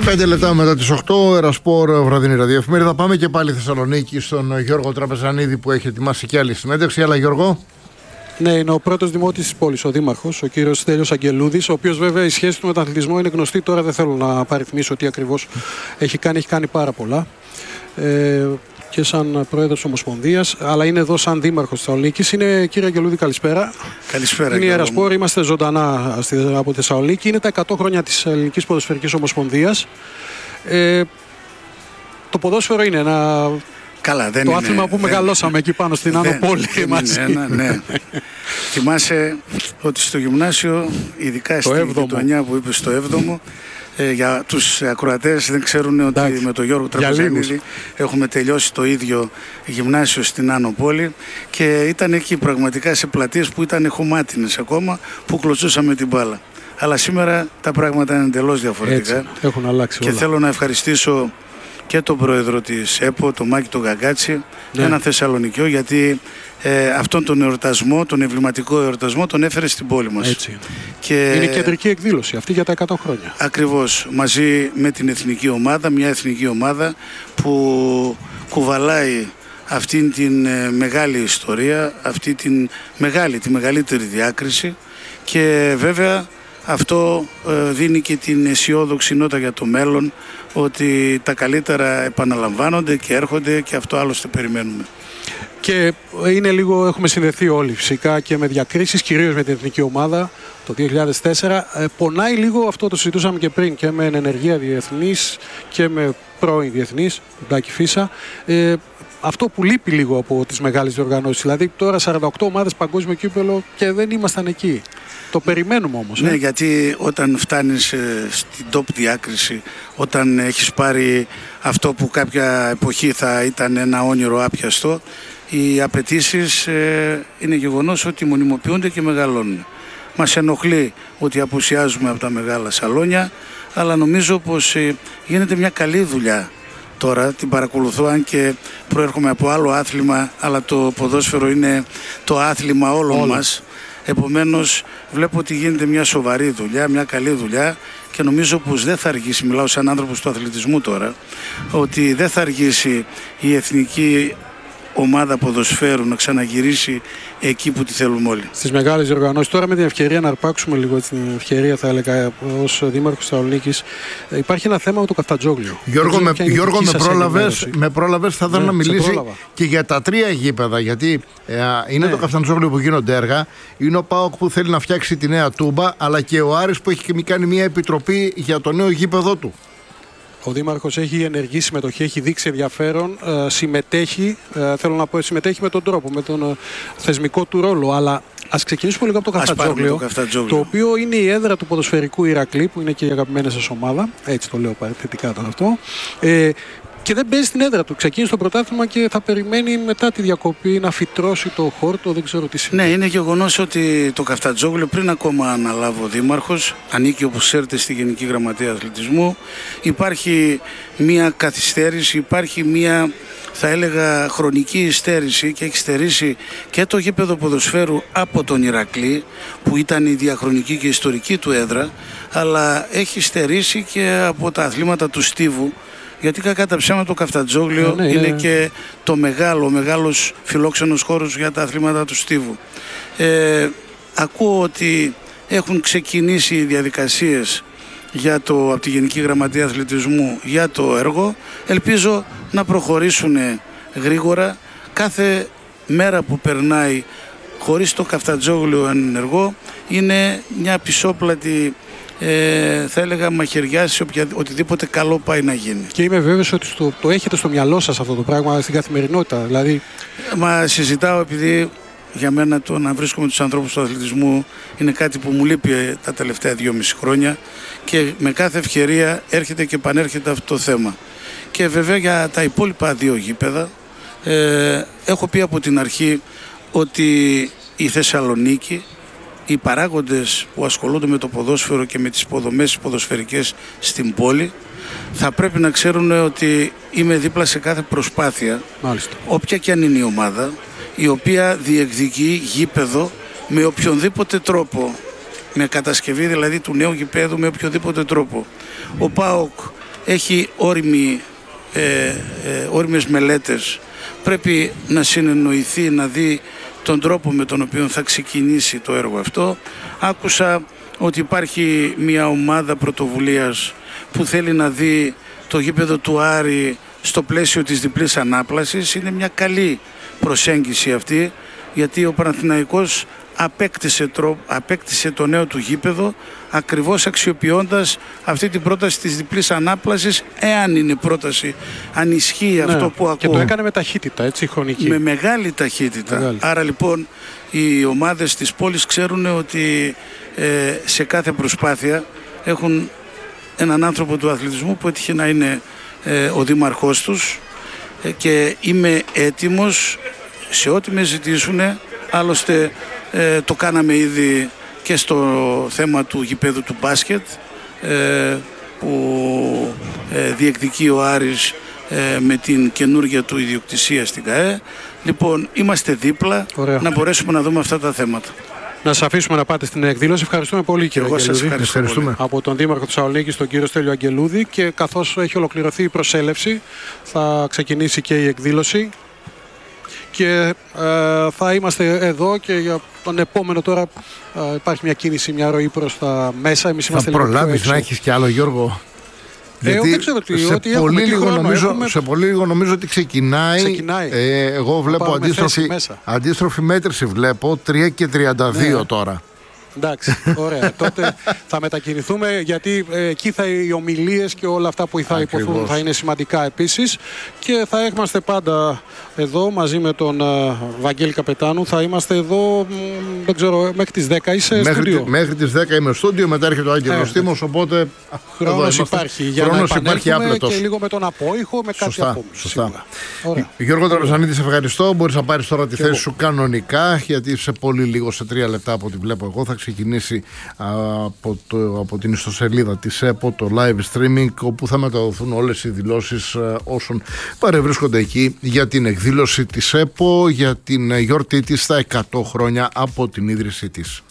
5 λεπτά μετά τις 8, Ερασπορ βραδινή ραδιοεφημερίδα. Πάμε και πάλι Θεσσαλονίκη στον Γιώργο Τραπεζανίδη που έχει ετοιμάσει και άλλη συνέντευξη. Αλλά Γιώργο. Ναι, είναι ο πρώτος δημότης της πόλης, ο δήμαρχος, ο κύριος Στέλιος Αγγελούδης, ο οποίος βέβαια η σχέση του με τον αθλητισμό είναι γνωστή. Τώρα δεν θέλω να παριθμίσω τι ακριβώς έχει κάνει πάρα πολλά. Και σαν πρόεδρος της Ομοσπονδίας, αλλά είναι εδώ σαν δήμαρχος της Θεσσαλονίκης. Κύριε Αγγελούδη, καλησπέρα. Καλησπέρα. Είναι η Ερασπορ, είμαστε ζωντανά από Θεσσαλονίκη. Είναι τα 100 χρόνια της Ελληνικής Ποδοσφαιρικής Ομοσπονδίας. Το ποδόσφαιρο είναι ένα. Καλά, δεν το είναι, άθλημα που μεγαλώσαμε εκεί πάνω στην Άνω Πόλη. Ναι. Θυμάσαι ότι στο γυμνάσιο, ειδικά στην γειτονιά που είπε στο 7ο, για τους ακροατές δεν ξέρουν ότι με τον Γιώργο Τραπεζανίδη έχουμε τελειώσει το ίδιο γυμνάσιο στην Άνω Πόλη και ήταν εκεί πραγματικά σε πλατείες που ήταν χωμάτινες ακόμα, που κλωτσούσαμε την μπάλα. Αλλά σήμερα τα πράγματα είναι εντελώς διαφορετικά. Έτσι, έχουν αλλάξει και όλα. θέλω να ευχαριστήσω και τον πρόεδρο της ΕΠΟ, τον Μάκη τον Γαγκάτσι, έναν Θεσσαλονικιό, γιατί αυτόν τον εορτασμό, τον εμβληματικό εορτασμό, τον έφερε στην πόλη μας. Έτσι. Και είναι κεντρική εκδήλωση αυτή για τα 100 χρόνια. Ακριβώς, μαζί με την εθνική ομάδα, μια εθνική ομάδα που κουβαλάει αυτήν την μεγάλη ιστορία, αυτή τη μεγαλύτερη διάκριση, και βέβαια αυτό δίνει και την αισιόδοξη νότα για το μέλλον, ότι τα καλύτερα επαναλαμβάνονται και έρχονται, και αυτό άλλωστε περιμένουμε. Και είναι λίγο, έχουμε συνδεθεί όλοι φυσικά και με διακρίσεις, κυρίως με την εθνική ομάδα το 2004. Πονάει λίγο, αυτό το συζητούσαμε και πριν, και με ενεργεία διεθνής και με πρώην διεθνής, Ντάκη Φίσα. Αυτό που λείπει λίγο από τις μεγάλες διοργανώσεις. Δηλαδή τώρα 48 ομάδες παγκόσμιο κύπελλο και δεν ήμασταν εκεί. Το περιμένουμε όμως. Ναι, γιατί όταν φτάνεις στην top διάκριση, όταν έχεις πάρει αυτό που κάποια εποχή θα ήταν ένα όνειρο άπιαστο, οι απαιτήσεις είναι γεγονός ότι μονιμοποιούνται και μεγαλώνουν. Μας ενοχλεί ότι απουσιάζουμε από τα μεγάλα σαλόνια, αλλά νομίζω πως γίνεται μια καλή δουλειά. Τώρα την παρακολουθώ, αν και προέρχομαι από άλλο άθλημα, αλλά το ποδόσφαιρο είναι το άθλημα όλων μας. Επομένως βλέπω ότι γίνεται μια σοβαρή δουλειά, μια καλή δουλειά, και νομίζω πως δεν θα αργήσει, μιλάω σαν άνθρωπος του αθλητισμού τώρα, ότι δεν θα αργήσει η εθνική ομάδα ποδοσφαίρου να ξαναγυρίσει εκεί που τη θέλουμε όλοι. Στις μεγάλες διοργανώσεις. Τώρα με την ευκαιρία να αρπάξουμε λίγο την ευκαιρία, θα έλεγα, ως δήμαρχος Θεσσαλονίκης, υπάρχει ένα θέμα με το Καφτατζόγλιο. Γιώργο, με πρόλαβες, θα ήθελα να μιλήσει και για τα 3 γήπεδα, γιατί είναι το Καφτατζόγλιο που γίνονται έργα, είναι ο ΠΑΟΚ που θέλει να φτιάξει τη νέα Τούμπα, αλλά και ο Άρης που έχει κάνει μια επιτροπή για το νέο γήπεδο του. Ο Δήμαρχος έχει ενεργή συμμετοχή, έχει δείξει ενδιαφέρον, συμμετέχει, θέλω να πω, συμμετέχει με τον τρόπο, με τον θεσμικό του ρόλο. Αλλά ας ξεκινήσουμε λίγο από το Καφτατζόγλιο, το οποίο είναι η έδρα του ποδοσφαιρικού Ηρακλή, που είναι και η αγαπημένη σας ομάδα, έτσι το λέω παρεθετικά τώρα αυτό. Και δεν παίζει στην έδρα του. Ξεκίνησε το πρωτάθλημα και θα περιμένει μετά τη διακοπή να φυτρώσει το χόρτο. Δεν ξέρω τι σημαίνει. Ναι, είναι γεγονός ότι το Καφτατζόγλιο, πριν ακόμα αναλάβω ο δήμαρχος, ανήκει, όπως ξέρετε, στη Γενική Γραμματεία Αθλητισμού. Υπάρχει μια καθυστέρηση, υπάρχει μια, θα έλεγα, χρονική υστέρηση, και έχει στερήσει και το γήπεδο ποδοσφαίρου από τον Ηρακλή, που ήταν η διαχρονική και ιστορική του έδρα, αλλά έχει στερήσει και από τα αθλήματα του Στίβου. Γιατί κακά τα ψέματα, το Καφτατζόγλιο είναι και ο μεγάλος φιλόξενος χώρος για τα αθλήματα του Στίβου. Ακούω ότι έχουν ξεκινήσει οι διαδικασίες από τη Γενική Γραμματεία Αθλητισμού για το έργο. Ελπίζω να προχωρήσουν γρήγορα. Κάθε μέρα που περνάει χωρίς το Καφτατζόγλιο ενεργό είναι μια πισόπλατη, θα έλεγα, μαχαιριά σε οτιδήποτε καλό πάει να γίνει. Και είμαι βέβαιος ότι το έχετε στο μυαλό σας αυτό το πράγμα στην καθημερινότητα. Δηλαδή. Μα συζητάω, επειδή για μένα το να βρίσκομαι τους ανθρώπους του αθλητισμού είναι κάτι που μου λείπει τα τελευταία 2,5 χρόνια, και με κάθε ευκαιρία έρχεται και επανέρχεται αυτό το θέμα. Και βέβαια για τα υπόλοιπα 2 γήπεδα έχω πει από την αρχή ότι η Θεσσαλονίκη, οι παράγοντες που ασχολούνται με το ποδόσφαιρο και με τις υποδομές ποδοσφαιρικές στην πόλη, θα πρέπει να ξέρουν ότι είμαι δίπλα σε κάθε προσπάθεια, όποια και αν είναι η ομάδα, η οποία διεκδικεί γήπεδο με οποιονδήποτε τρόπο, με κατασκευή δηλαδή του νέου γηπέδου με οποιοδήποτε τρόπο. Ο ΠΑΟΚ έχει όριμες μελέτες. Πρέπει να συνεννοηθεί, να δει τον τρόπο με τον οποίο θα ξεκινήσει το έργο αυτό. Άκουσα ότι υπάρχει μια ομάδα πρωτοβουλίας που θέλει να δει το γήπεδο του Άρη στο πλαίσιο της διπλής ανάπλασης. Είναι μια καλή προσέγγιση αυτή, γιατί ο Παναθηναϊκός απέκτησε το νέο του γήπεδο ακριβώς αξιοποιώντας αυτή την πρόταση της διπλής ανάπλασης, εάν είναι πρόταση, αν ισχύει αυτό που ακούω. Και το έκανε με ταχύτητα, έτσι, χρονική. Με μεγάλη ταχύτητα. Άρα λοιπόν οι ομάδες της πόλης ξέρουν ότι σε κάθε προσπάθεια έχουν έναν άνθρωπο του αθλητισμού που έτυχε να είναι ο δήμαρχός τους, και είμαι έτοιμος σε ό,τι με ζητήσουν. Άλλωστε το κάναμε ήδη και στο θέμα του γηπέδου του μπάσκετ που διεκδικεί ο Άρης με την καινούργια του ιδιοκτησία στην ΚΑΕ. Λοιπόν, είμαστε δίπλα. Ωραία. Να μπορέσουμε να δούμε αυτά τα θέματα. Να σας αφήσουμε να πάτε στην εκδήλωση. Ευχαριστούμε πολύ, κύριε Αγγελούδη. Ευχαριστούμε. Από τον Δήμαρχο Θεσσαλονίκης, τον κύριο Στέλιο Αγγελούδη. Και καθώς έχει ολοκληρωθεί η προσέλευση, θα ξεκινήσει και η εκδήλωση. Και θα είμαστε εδώ και για τον επόμενο τώρα υπάρχει μια κίνηση, μια ροή προς τα μέσα. Εμείς θα προλάβεις να έχεις κι άλλο, Γιώργο? Γιατί δεν ξέρω τι, σε πολύ λίγο νομίζω ότι ξεκινάει. Εγώ βλέπω αντίστροφη μέτρηση, βλέπω 3:32 τώρα. Εντάξει, ωραία. Τότε θα μετακινηθούμε, γιατί εκεί οι ομιλίες και όλα αυτά που θα υποθούν θα είναι σημαντικά επίσης. Και θα είμαστε πάντα εδώ μαζί με τον Βαγγέλη Καπετάνου. Θα είμαστε εδώ, δεν ξέρω, μέχρι τις 10 είσαι στούντιο. Μέχρι τις 10 είμαι στούντιο, μετά έρχεται ο Άγγελος Τίμος, οπότε χρόνος υπάρχει για να επανέλθουμε και λίγο με τον απόϊχο, με κάτι ακόμα. Σωστά. Γιώργο Τραπεζανίδη, σε ευχαριστώ. Μπορείς να πάρεις τώρα τη θέση σου κανονικά, γιατί σε πολύ λίγο, σε 3 λεπτά από ό,τι βλέπω εγώ, θα ξεκινήσει από την ιστοσελίδα της ΕΠΟ το live streaming, όπου θα μεταδοθούν όλες οι δηλώσεις όσων παρευρίσκονται εκεί για την εκδήλωση της ΕΠΟ, για την γιορτή της στα 100 χρόνια από την ίδρυσή της.